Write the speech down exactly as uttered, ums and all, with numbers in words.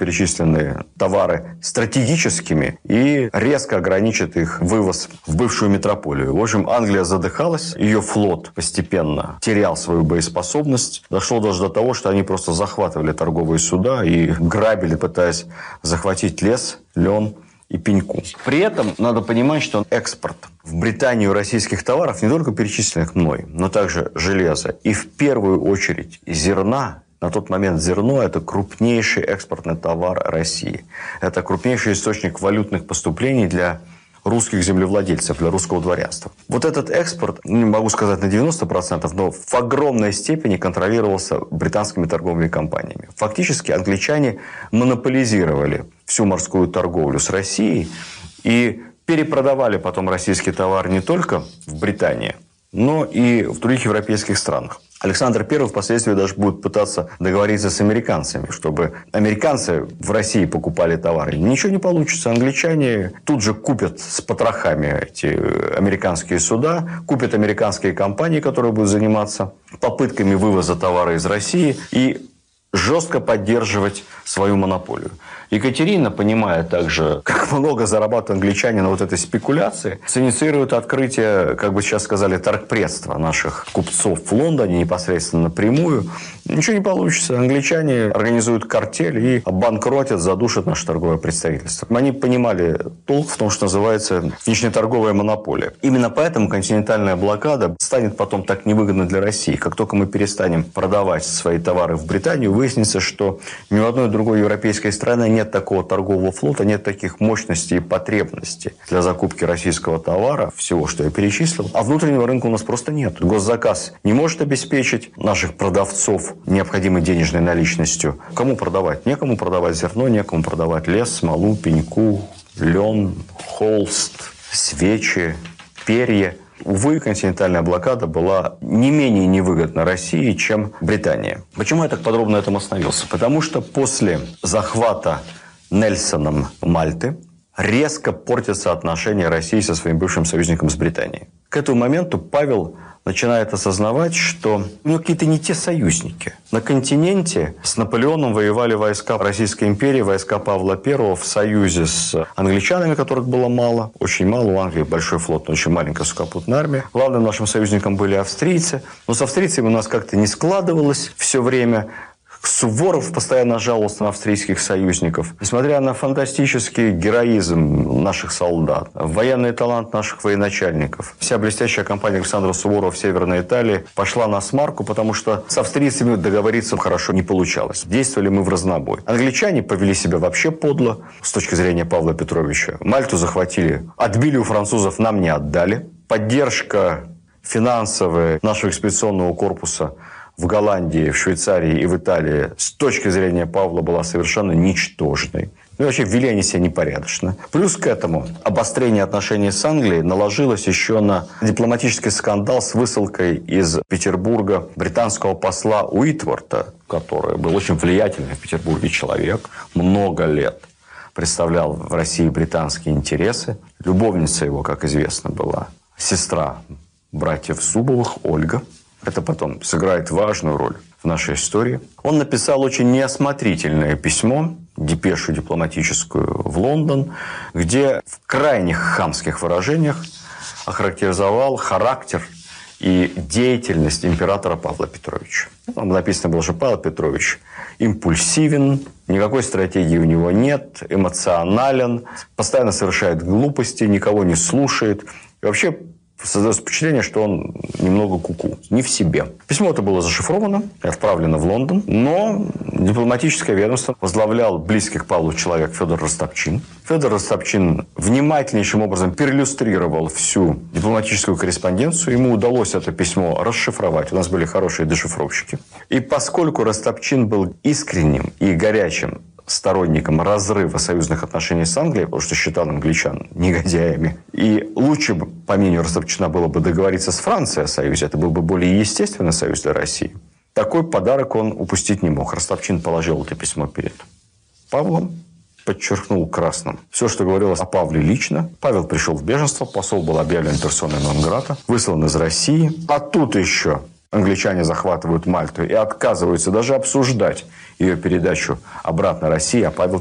перечисленные товары стратегическими и резко ограничит их вывоз в бывшую метрополию. В общем, Англия задыхалась, ее флот постепенно терял свою боеспособность. Дошло даже до того, что они просто захватывали торговые суда и грабили, пытаясь захватить лес, лен и пеньку. При этом надо понимать, что экспорт в Британию российских товаров, не только перечисленных мной, но также железа и в первую очередь зерна. На тот момент зерно – это крупнейший экспортный товар России. Это крупнейший источник валютных поступлений для русских землевладельцев, для русского дворянства. Вот этот экспорт, не могу сказать на девяносто процентов, но в огромной степени контролировался британскими торговыми компаниями. Фактически англичане монополизировали всю морскую торговлю с Россией и перепродавали потом российский товар не только в Британии, но и в других европейских странах. Александр Первый впоследствии даже будет пытаться договориться с американцами, чтобы американцы в России покупали товары. Ничего не получится. Англичане тут же купят с потрохами эти американские суда, купят американские компании, которые будут заниматься попытками вывоза товара из России и жестко поддерживать свою монополию. Екатерина, понимая также, как много зарабатывают англичане на вот этой спекуляции, инициирует открытие, как бы сейчас сказали, торгпредства наших купцов в Лондоне непосредственно напрямую. Ничего не получится. Англичане организуют картель и обанкротят, задушат наше торговое представительство. Они понимали толк в том, что называется внешнеторговая монополия. Именно поэтому континентальная блокада станет потом так невыгодна для России. Как только мы перестанем продавать свои товары в Британию, выяснится, что ни в одной другой европейской стране нет такого торгового флота, нет таких мощностей и потребностей для закупки российского товара, всего, что я перечислил. А внутреннего рынка у нас просто нет. Госзаказ не может обеспечить наших продавцов необходимой денежной наличностью. Кому продавать? Некому продавать зерно, некому продавать лес, смолу, пеньку, лен, холст, свечи, перья. Увы, континентальная блокада была не менее невыгодна России, чем Британия. Почему я так подробно на этом остановился? Потому что после захвата Нельсоном Мальты резко портятся отношения России со своим бывшим союзником с Британией. К этому моменту Павел начинает осознавать, что у него какие-то не те союзники. На континенте с Наполеоном воевали войска Российской империи, войска Павла Первого в союзе с англичанами, которых было мало. Очень мало. У Англии большой флот, но очень маленькая сухопутная армия. Главным нашим союзником были австрийцы. Но с австрийцами у нас как-то не складывалось все время. Суворов постоянно жаловался на австрийских союзников. Несмотря на фантастический героизм наших солдат, военный талант наших военачальников, вся блестящая кампания Александра Суворова в Северной Италии пошла на смарку, потому что с австрийцами договориться хорошо не получалось. Действовали мы в разнобой. Англичане повели себя вообще подло с точки зрения Павла Петровича. Мальту захватили, отбили у французов, нам не отдали. Поддержка финансовая нашего экспедиционного корпуса в Голландии, в Швейцарии и в Италии с точки зрения Павла была совершенно ничтожной. Ну и вообще вели они себя непорядочно. Плюс к этому обострение отношений с Англией наложилось еще на дипломатический скандал с высылкой из Петербурга британского посла Уитворта, который был очень влиятельный в Петербурге человек, много лет представлял в России британские интересы. Любовница его, как известно, была сестра братьев Зубовых, Ольга. Это потом сыграет важную роль в нашей истории. Он написал очень неосмотрительное письмо, депешу дипломатическую в Лондон, где в крайних хамских выражениях охарактеризовал характер и деятельность императора Павла Петровича. Там написано было, что Павел Петрович импульсивен, никакой стратегии у него нет, эмоционален, постоянно совершает глупости, никого не слушает. И вообще создается впечатление, что он немного куку, не в себе. Письмо это было зашифровано, отправлено в Лондон, но дипломатическое ведомство возглавлял близкий к Павлу человек Федор Ростопчин. Федор Ростопчин внимательнейшим образом переиллюстрировал всю дипломатическую корреспонденцию. Ему удалось это письмо расшифровать. У нас были хорошие дешифровщики. И поскольку Ростопчин был искренним и горячим сторонником разрыва союзных отношений с Англией, потому что считал англичан негодяями. И лучше, по мнению Ростопчина, было бы договориться с Францией о союзе. Это был бы более естественный союз для России. Такой подарок он упустить не мог. Ростопчин положил это письмо перед Павлом, подчеркнул красным все, что говорилось о Павле лично. Павел пришел в беженство, посол был объявлен персоной нон грата, выслан из России. А тут еще Англичане захватывают Мальту и отказываются даже обсуждать ее передачу обратно России, а Павел